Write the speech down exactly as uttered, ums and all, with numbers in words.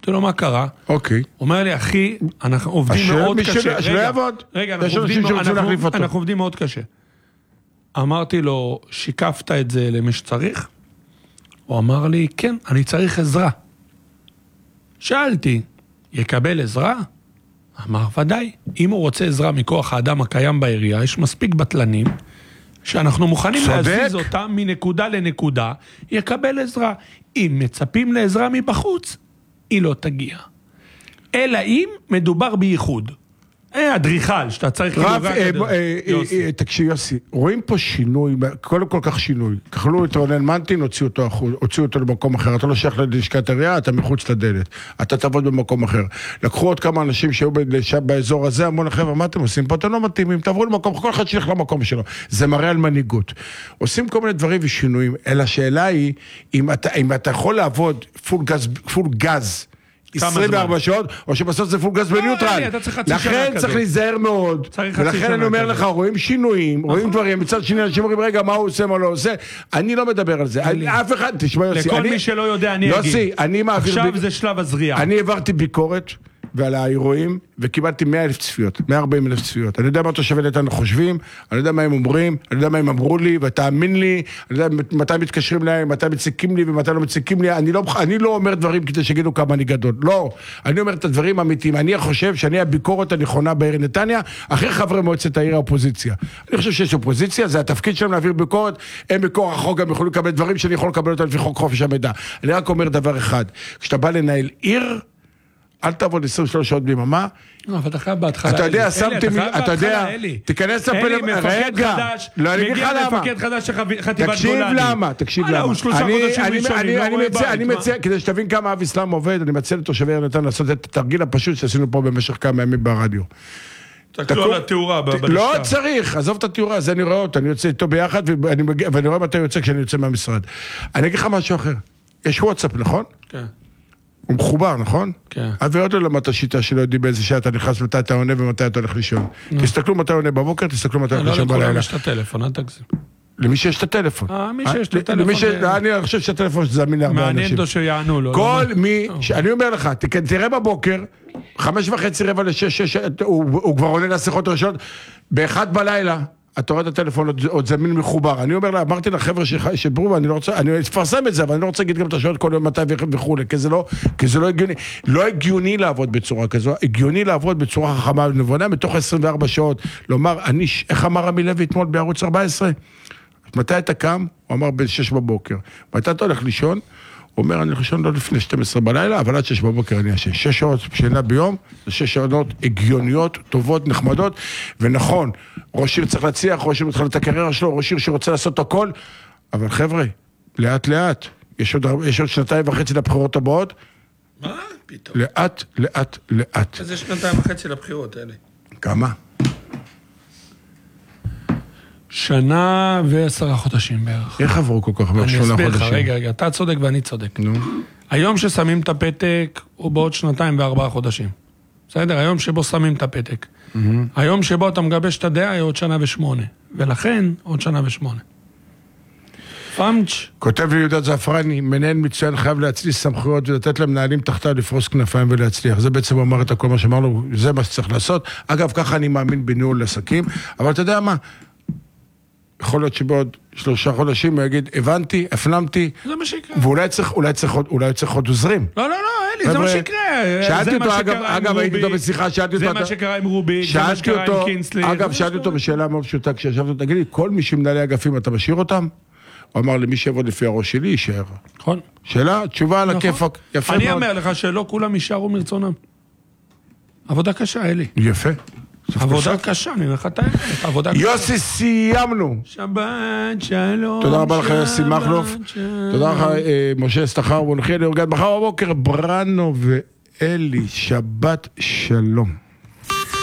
אמרתי לו, מה קרה? אוקיי. אומר לי, אחי, אנחנו עובדים מאוד קשה. שלא יעבוד. רגע, אנחנו עובדים מאוד קשה. אמרתי לו, שיקפת את זה למי שצריך? הוא אמר לי, כן, אני צריך עזרה. שאלתי, יקבל עזרה? אמר, ודאי. אם הוא רוצה עזרה מכוח האדם הקיים בעירייה, יש מספיק בטלנים, שאנחנו מוכנים להזיז אותם מנקודה לנקודה, יקבל עזרה. אם מצפים לעזרה מבחוץ, היא לא תגיע. אלא אם מדובר בייחוד. הדריכל, שאתה צריך... רב, תקשיב יוסי, רואים פה שינוי, קודם כל כך שינוי. קחלו את רונן מנטין, הוציאו אותו, הוציאו אותו למקום אחר. אתה לא שייך ללשכת העירייה, אתה מחוץ לדלת. אתה תעבוד במקום אחר. לקחו עוד כמה אנשים שהיו באזור הזה, המון אחר, מה אתם עושים פה? אתם לא מתאימים, תעברו למקום, כל אחד שילך למקום שלו. זה מראה על מנהיגות. עושים כל מיני דברים ושינויים, אלא השאלה היא, אם אתה, אם אתה יכול לעבוד פול גז, פול גז, עשרים וארבע שעות, או שבסוף זה פול גז בניוטרל. לכן צריך להיזהר מאוד, ולכן אני אומר לך, רואים שינויים, רואים דברים, מצד שני אנשים אומרים, רגע, מה הוא עושה, מה לא עושה, אני לא מדבר על זה, אף אחד, תשמע יוסי, לכל מי שלא יודע, אני אגיד, עכשיו זה שלב הזריעה. אני העברתי ביקורת, ועל האירועים, וקיבלתי מאה אלף צפיות, מאה וארבעים אלף צפיות. אני יודע מה תושבי נתניה חושבים, אני יודע מה הם אומרים, אני יודע מה הם אמרו לי, ותאמין לי, אני יודע מתי מתקשרים להם, מתי מציקים לי ומתי לא מציקים לי. אני לא, אני לא אומר דברים כדי שיגידו כמה אני גדול. לא, אני אומר את הדברים האמיתיים. אני חושב שאני הביקורת הנכונה בעיר נתניה, אחרי חברי מועצת העיר האופוזיציה. אני חושב שיש אופוזיציה, זה התפקיד שלהם להעביר ביקורת, הם בכוח החוק גם יכולים לקבל דברים שאני יכול לקבל אותם לפי חוק חופש המידע. אני רק אומר דבר אחד, כשאתה בא לנהל עיר, אל תעבוד עשרים ושלוש שעות ביממה. אבל אתה חייב בהתחלה. אתה יודע, שמתי מי, אתה יודע, תיכנס לפלם, אלי, מפקד חדש, מגיע למפקד חדש של חטיבת גולני. תקשיב למה, תקשיב למה. הוא שלושה חודשים ראשונים, לא רואה בית. אני מציע, כדי שתבין כמה אב אסלאם עובד, אני מציע לתושבי נתניה לעשות את התרגיל הפשוט שעשינו פה במשך כמה ימים ברדיו. תקלו על התאורה בלשכה. לא צריך, עזוב את התאורה, זה אני רואה אותה, אני יוצא איתו ביחד, ואני רואה מתי יוצא כשאני יוצא מהמשרד. אני אגיד לך משהו אחר. יש וואטסאפ, נכון? כן. הוא מחובר, נכון? כן. אז ועוד לא למדת השיטה שלא יודעים באיזה שעה אתה נכנס, מתי אתה עונה ומתי אתה הולך לישון. תסתכלו מתי עונה בבוקר, תסתכלו מתי הולך לישון בלילה. לא לכולם יש את הטלפון, אל תגזים. למי שיש את הטלפון. אה, מי שיש את הטלפון. אני חושב שהטלפון זמין להרבה אנשים. מעניין אותו שיענו לו. כל מי, אני אומר לך, תראה בבוקר, חמש וחצי רבע לשש, שש, הוא כבר עונה לשיחות ראשונות, באחד בלילה, אתה רואה את הטלפון עוד זמין מחובר. אני אומר לה, אמרתי לחבר'ה שברו, אני לא רוצה, אני אפרסם את זה, אבל אני לא רוצה להגיד גם את השעות כל יום מתי וכו', כי זה לא, כי זה לא הגיוני. לא הגיוני לעבוד בצורה כזו, הגיוני לעבוד בצורה חכמה ונבונה, מתוך עשרים וארבע שעות. לומר, אני, איך אמר רמי לוי אתמול בערוץ ארבע עשרה? מתי אתה קם? הוא אמר ב-שש בבוקר. מתי אתה הולך לישון? הוא אומר, אני לישון לא לפני שתים עשרה בלילה, אבל עד שש בבוקר אני אשן. שש שעות שינה ביום, זה שש שעות הגיוניות, טובות, נחמדות, ונכון, ראש עיר צריך להצליח, ראש עיר מתחיל את הקריירה שלו, ראש עיר שרוצה לעשות הכל, אבל חבר'ה, לאט לאט, יש עוד, יש עוד שנתיים וחצי לבחירות הבאות. מה? פתאום. לאט, לאט, לאט. איזה שנתיים וחצי לבחירות האלה? כמה? שנה ועשרה חודשים בערך. איך עברו כל כך בערך שמונה חודשים? אני אסביר לך, רגע, רגע, אתה צודק ואני צודק. נו. היום ששמים את הפתק הוא בעוד שנתיים וארבעה חודשים. בסדר? היום שבו שמים את הפתק. היום שבו אתה מגבש את הדעה היא עוד שנה ושמונה. ולכן עוד שנה ושמונה. פאנץ'. כותב לי יהודה זעפרני, מנהל מצוין חייב להצליח סמכויות ולתת למנהלים תחתיו לפרוס כנפיים ולהצליח. זה בעצם אומר את הכל מה שאמר לו, זה מה שצריך לעשות. אגב, ככה אני מאמין בניהול עסקים, אבל אתה יודע מה? יכול להיות שבעוד שלושה חודשים הוא יגיד, הבנתי, הפנמתי, זה מה שיקרה. ואולי צריך, אולי צריך, אולי צריך עוד עוזרים. לא, לא, לא, אלי, זה מה שיקרה. שאלתי אותו, אגב, אגב, הייתי אותו בשיחה, שאלתי אותו, זה מה שקרה עם רוביק, זה מה שקרה עם קינסלי. אגב, שאלתי אותו בשאלה מאוד פשוטה, כשישבתי, תגיד לי, כל מי שמנהלי אגפים, אתה משאיר אותם? הוא אמר לי, מי שיעבוד לפי הראש שלי, יישאר. נכון. שאלה, תשובה על הכיפק, יפה מאוד. אני אומר לך שלא כולם יישארו מרצונם. עבודה קשה, אלי. יפה. עבודה קשה, אני אומר לך את האמת, עבודה קשה. יוסי, סיימנו. שבת, שלום. תודה רבה לך, יוסי מכלוף. תודה לך, משה סתחר, ונחיה לאורגד מחר בבוקר, ברנו ואלי, שבת שלום.